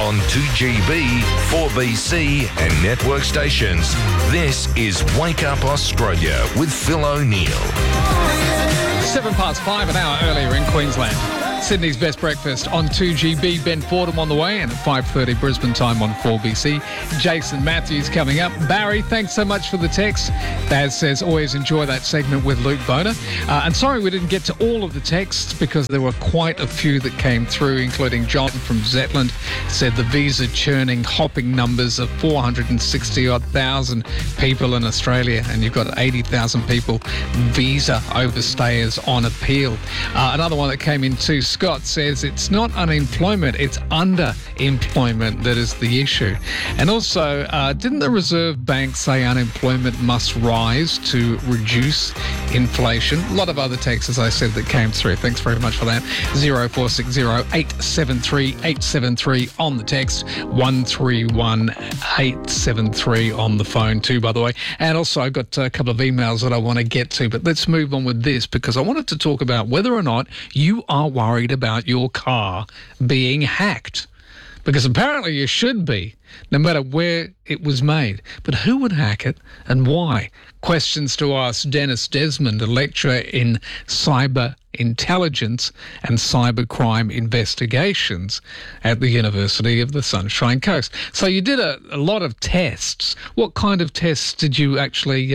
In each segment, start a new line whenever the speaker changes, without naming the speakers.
on 2GB, 4BC and network stations. This is Wake Up Australia with Phil O'Neill.
5:07, an hour earlier in Queensland. Sydney's Best Breakfast on 2GB. Ben Fordham on the way, and at 5:30 Brisbane time on 4BC. Jason Matthews coming up. Barry, thanks so much for the text. Baz says, always enjoy that segment with Luke Boner. And sorry we didn't get to all of the texts because there were quite a few that came through, including John from Zetland said the visa churning hopping numbers of 460,000 people in Australia, and you've got 80,000 people visa overstayers on appeal. Another one that came in too, Scott says it's not unemployment, it's underemployment that is the issue. And also, didn't the Reserve Bank say unemployment must rise to reduce inflation? A lot of other texts, as I said, that came through. Thanks very much for that. 0460 873 873 on the text, 131 873 on the phone too, by the way. And also, I've got a couple of emails that I want to get to, but let's move on with this because I wanted to talk about whether or not you are worried about your car being hacked. Because apparently you should be, no matter where it was made. But who would hack it and why? Questions to ask Dennis Desmond, a lecturer in cyber intelligence and cybercrime investigations at the University of the Sunshine Coast. So you did a lot of tests. What kind of tests did you actually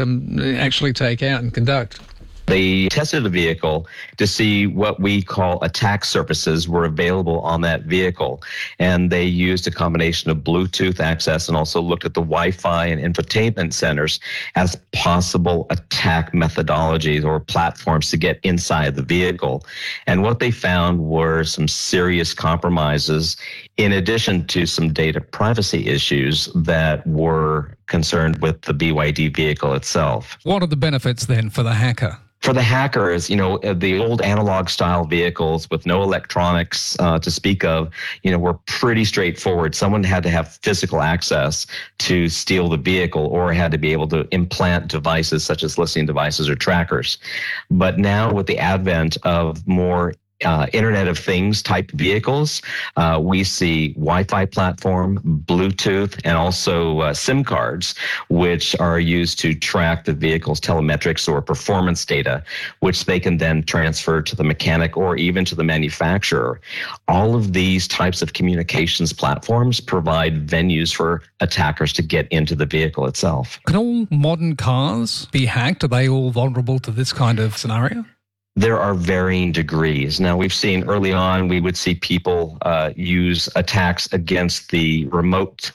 take out and conduct?
They tested the vehicle to see what we call attack surfaces were available on that vehicle. And they used a combination of Bluetooth access and also looked at the Wi-Fi and infotainment centers as possible attack methodologies or platforms to get inside the vehicle. And what they found were some serious compromises in addition to some data privacy issues that were concerned with the BYD vehicle itself.
What are the benefits then for the hacker?
For the hackers, the old analog style vehicles with no electronics to speak of, were pretty straightforward. Someone had to have physical access to steal the vehicle or had to be able to implant devices such as listening devices or trackers. But now with the advent of more Internet of Things type vehicles, we see Wi-Fi platform, Bluetooth, and also SIM cards, which are used to track the vehicle's telemetrics or performance data, which they can then transfer to the mechanic or even to the manufacturer. All of these types of communications platforms provide venues for attackers to get into the vehicle itself.
Can all modern cars be hacked? Are they all vulnerable to this kind of scenario?
There are varying degrees. Now, we've seen early on, we would see people use attacks against the remote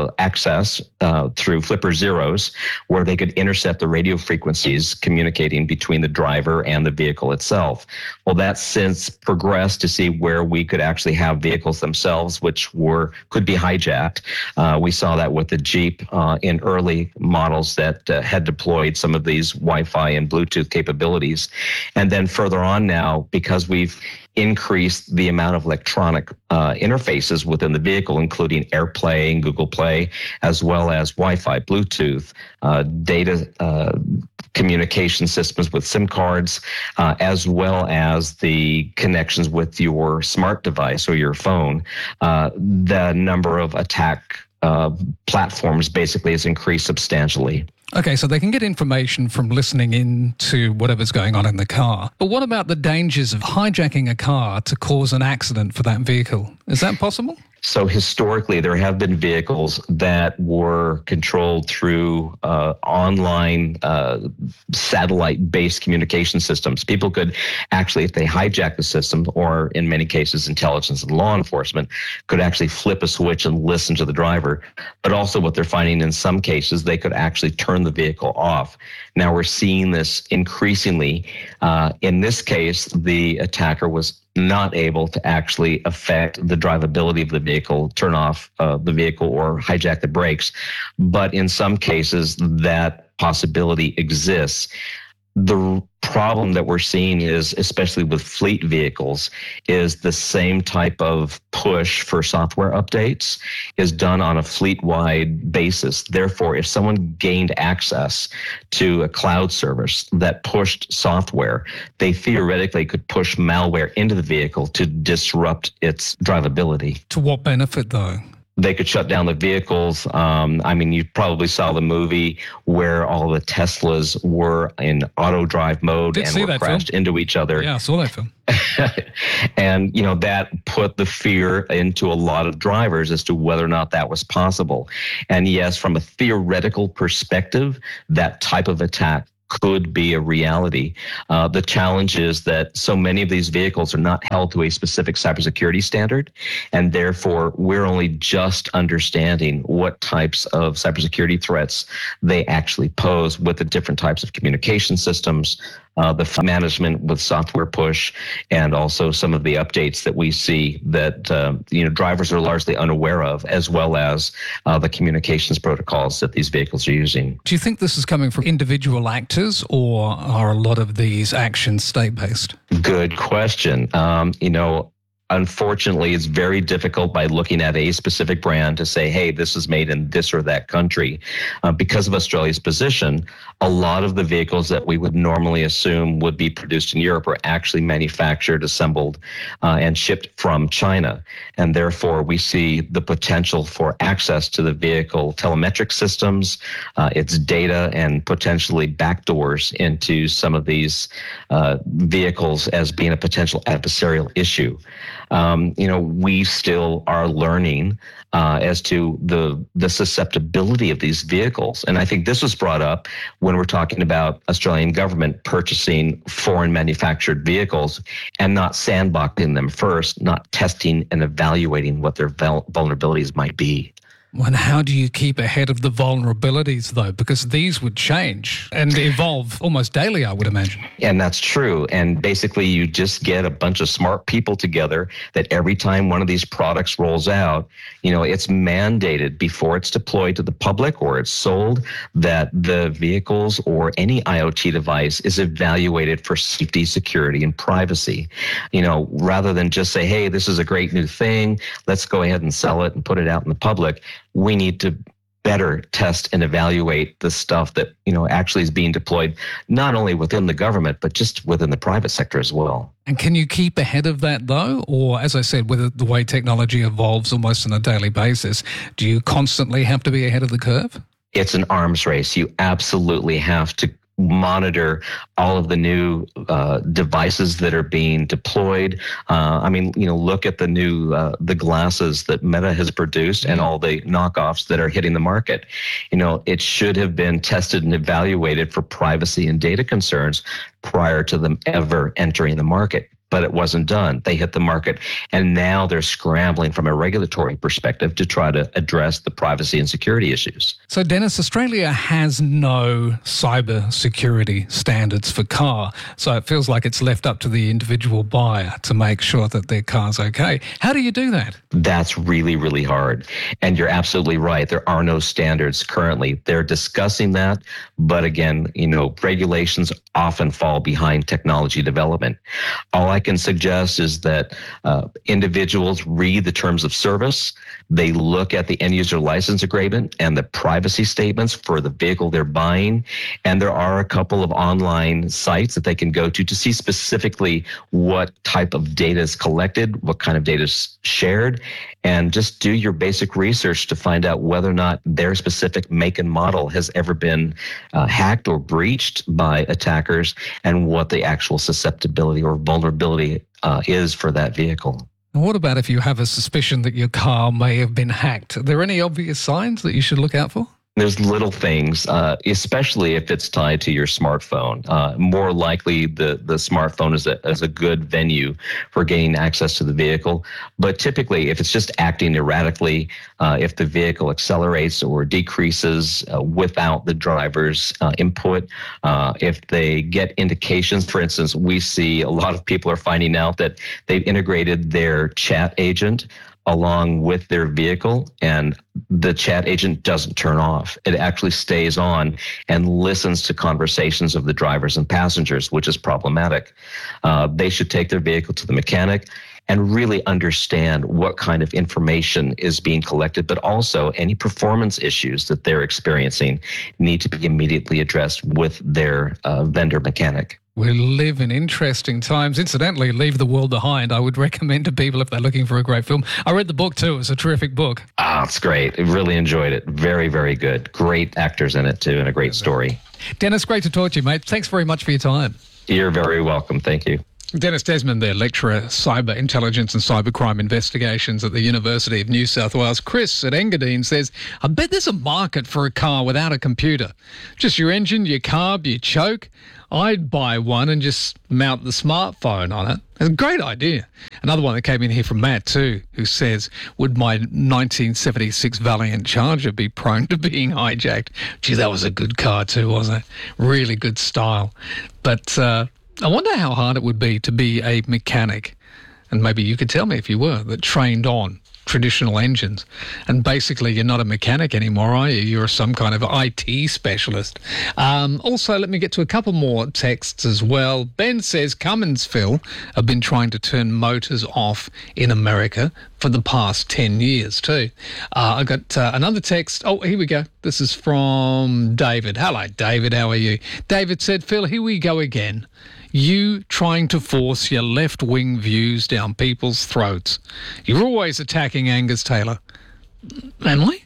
access through flipper zeros, where they could intercept the radio frequencies communicating between the driver and the vehicle itself. Well, that's since progressed to see where we could actually have vehicles themselves, which could be hijacked. We saw that with the Jeep in early models that had deployed some of these Wi-Fi and Bluetooth capabilities. And then further on now, because we've increased the amount of electronic interfaces within the vehicle, including AirPlay and Google Play, as well as Wi-Fi, Bluetooth, data communication systems with SIM cards, as well as the connections with your smart device or your phone. The number of attack platforms basically has increased substantially.
Okay, so they can get information from listening in to whatever's going on in the car. But what about the dangers of hijacking a car to cause an accident for that vehicle? Is that possible?
So historically, there have been vehicles that were controlled through online satellite-based communication systems. People could actually, if they hijack the system, or in many cases, intelligence and law enforcement, could actually flip a switch and listen to the driver. But also what they're finding in some cases, they could actually turn the vehicle off. Now we're seeing this increasingly. In this case, the attacker was not able to actually affect the drivability of the vehicle, turn off the vehicle, or hijack the brakes. But in some cases, that possibility exists. The problem that we're seeing is, especially with fleet vehicles, is the same type of push for software updates is done on a fleet-wide basis. Therefore, if someone gained access to a cloud service that pushed software, they theoretically could push malware into the vehicle to disrupt its drivability.
To what benefit, though?
they could shut down the vehicles. I mean, you probably saw the movie where all the Teslas were in auto drive mode and were crashed into each other.
Yeah, I saw that film.
And, that put the fear into a lot of drivers as to whether or not that was possible. And yes, from a theoretical perspective, that type of attack could be a reality. The challenge is that so many of these vehicles are not held to a specific cybersecurity standard, and therefore we're only just understanding what types of cybersecurity threats they actually pose with the different types of communication systems, the management with software push, and also some of the updates that we see that drivers are largely unaware of, as well as the communications protocols that these vehicles are using.
Do you think this is coming from individual actors, or are a lot of these actions state-based?
Good question. Unfortunately, it's very difficult by looking at a specific brand to say, hey, this is made in this or that country. Because of Australia's position, a lot of the vehicles that we would normally assume would be produced in Europe are actually manufactured, assembled, and shipped from China. And therefore, we see the potential for access to the vehicle telemetric systems, its data, and potentially backdoors into some of these vehicles as being a potential adversarial issue. We still are learning as to the susceptibility of these vehicles. And I think this was brought up when we're talking about Australian government purchasing foreign manufactured vehicles and not sandboxing them first, not testing and evaluating what their vulnerabilities might be.
And how do you keep ahead of the vulnerabilities, though? Because these would change and evolve almost daily, I would imagine.
And that's true. And basically, you just get a bunch of smart people together that every time one of these products rolls out, it's mandated before it's deployed to the public or it's sold that the vehicles or any IoT device is evaluated for safety, security, and privacy. Rather than just say, hey, this is a great new thing, let's go ahead and sell it and put it out in the public. We need to better test and evaluate the stuff that, actually is being deployed, not only within the government, but just within the private sector as well.
And can you keep ahead of that, though? Or, as I said, with the way technology evolves almost on a daily basis, do you constantly have to be ahead of the curve?
It's an arms race. You absolutely have to monitor all of the new devices that are being deployed. Look at the new the glasses that Meta has produced and all the knockoffs that are hitting the market. It should have been tested and evaluated for privacy and data concerns prior to them ever entering the market. But it wasn't done. They hit the market, and now they're scrambling from a regulatory perspective to try to address the privacy and security issues.
So, Dennis, Australia has no cyber security standards for car, so it feels like it's left up to the individual buyer to make sure that their car's okay. How do you do that?
That's really, really hard. And you're absolutely right. There are no standards currently. They're discussing that, but again, regulations often fall behind technology development. All I can suggest is that individuals read the terms of service. They look at the end user license agreement and the privacy statements for the vehicle they're buying. And there are a couple of online sites that they can go to see specifically what type of data is collected, what kind of data is shared, and just do your basic research to find out whether or not their specific make and model has ever been hacked or breached by attackers, and what the actual susceptibility or vulnerability is for that vehicle.
And what about if you have a suspicion that your car may have been hacked? Are there any obvious signs that you should look out for?
There's little things, especially if it's tied to your smartphone. More likely, the smartphone is a good venue for gaining access to the vehicle. But typically, if it's just acting erratically, if the vehicle accelerates or decreases without the driver's input, if they get indications, for instance, we see a lot of people are finding out that they've integrated their chat agent along with their vehicle, and the chat agent doesn't turn off. It actually stays on and listens to conversations of the drivers and passengers, which is problematic. They should take their vehicle to the mechanic and really understand what kind of information is being collected, but also any performance issues that they're experiencing need to be immediately addressed with their vendor mechanic.
We live in interesting times. Incidentally, Leave the World Behind, I would recommend to people if they're looking for a great film. I read the book too. It's a terrific book.
Oh, it's great. I really enjoyed it. Very, very good. Great actors in it, too, and a great story.
Dennis, great to talk to you, mate. Thanks very much for your time.
You're very welcome. Thank you.
Dennis Desmond there, lecturer, cyber intelligence and cybercrime investigations at the University of New South Wales. Chris at Engadine says, I bet there's a market for a car without a computer. Just your engine, your carb, your choke. I'd buy one and just mount the smartphone on it. It's a great idea. Another one that came in here from Matt too, who says, would my 1976 Valiant Charger be prone to being hijacked? Gee, that was a good car too, wasn't it? Really good style. But I wonder how hard it would be to be a mechanic, and maybe you could tell me if you were, that trained on traditional engines. And basically, you're not a mechanic anymore, are you? You're some kind of IT specialist. Also, let me get to a couple more texts as well. Ben says, Cummins, Phil, have been trying to turn motors off in America for the past 10 years too. I got another text. Oh, here we go. This is from David. Hello, David. How are you? David said, Phil, here we go again. You trying to force your left-wing views down people's throats. You're always attacking Angus Taylor. Am I?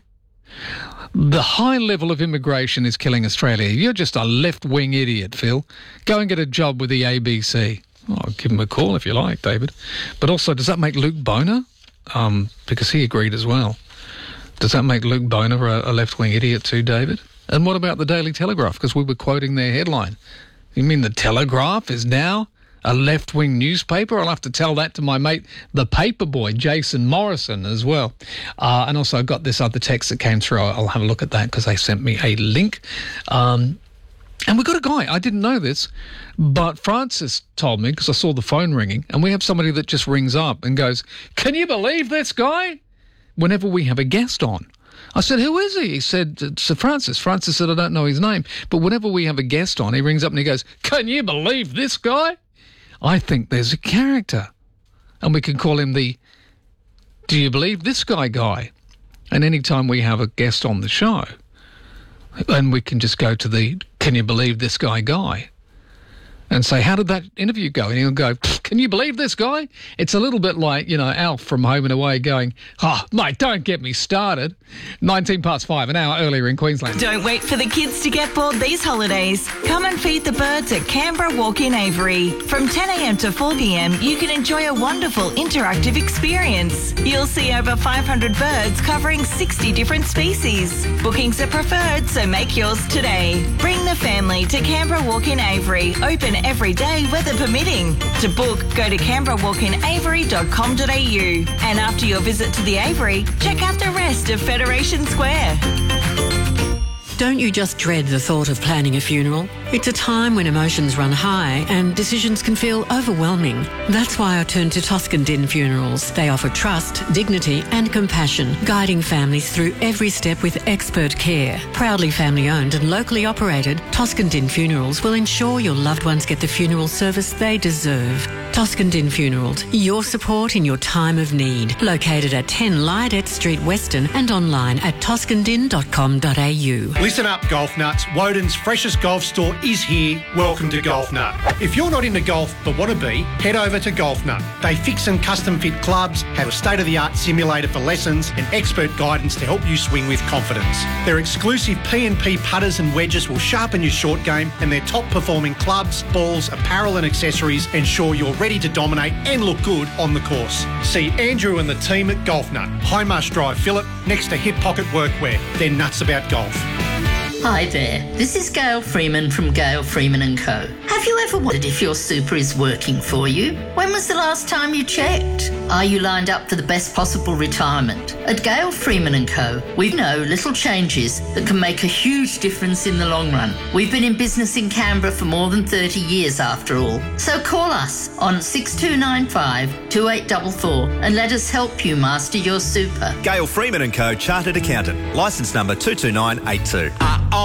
The high level of immigration is killing Australia. You're just a left-wing idiot, Phil. Go and get a job with the ABC. Oh, I'll give him a call if you like, David. But also, does that make Luke Boner? Because he agreed as well. Does that make Luke Boner a left-wing idiot too, David? And what about the Daily Telegraph? Because we were quoting their headline. You mean the Telegraph is now a left-wing newspaper? I'll have to tell that to my mate, the paper boy, Jason Morrison, as well. And also I've got this other text that came through. I'll have a look at that because they sent me a link. And we've got a guy, I didn't know this, but Francis told me because I saw the phone ringing, and we have somebody that just rings up and goes, can you believe this guy? Whenever we have a guest on. I said, who is he? He said, Sir Francis. Francis said, I don't know his name. But whenever we have a guest on, he rings up and he goes, can you believe this guy? I think there's a character. And we can call him the do you believe this guy? And any time we have a guest on the show, and we can just go to the can you believe this guy? And say, how did that interview go? And he'll go, can you believe this guy? It's a little bit like, Alf from Home and Away going, oh, mate, don't get me started. 5:19, an hour earlier in Queensland.
Don't wait for the kids to get bored these holidays. Come and feed the birds at Canberra Walk in Avery. From 10 a.m. to 4 p.m, you can enjoy a wonderful interactive experience. You'll see over 500 birds covering 60 different species. Bookings are preferred, so make yours today. Bring the family to Canberra Walk in Avery. Open every day, weather permitting. To book, go to canberrawalkinavery.com.au. And after your visit to the Avery, check out the rest of Federation Square.
Don't you just dread the thought of planning a funeral? It's a time when emotions run high and decisions can feel overwhelming. That's why I turn to Toscan Din Funerals. They offer trust, dignity and compassion, guiding families through every step with expert care. Proudly family owned and locally operated, Toscan Din Funerals will ensure your loved ones get the funeral service they deserve. Toscan Din Funerals, your support in your time of need. Located at 10 Lydet Street, Weston, and online at toscandin.com.au.
Listen up, golf nuts. Woden's freshest golf store is here. Welcome to Golf Nut. If you're not into golf but want to be, head over to Golf Nut. They fix and custom fit clubs, have a state-of-the-art simulator for lessons and expert guidance to help you swing with confidence. Their exclusive P&P putters and wedges will sharpen your short game, and their top-performing clubs, balls, apparel and accessories ensure you're ready to dominate and look good on the course. See Andrew and the team at Golf Nut, High Marsh Drive, Phillip, next to Hip Pocket Workwear. They're nuts about golf.
Hi there, this is Gail Freeman from Gail Freeman & Co. Have you ever wondered if your super is working for you? When was the last time you checked? Are you lined up for the best possible retirement? At Gail Freeman & Co, we know little changes that can make a huge difference in the long run. We've been in business in Canberra for more than 30 years after all. So call us on 6295 2844 and let us help you master your super.
Gail Freeman & Co, Chartered Accountant, licence number 22982.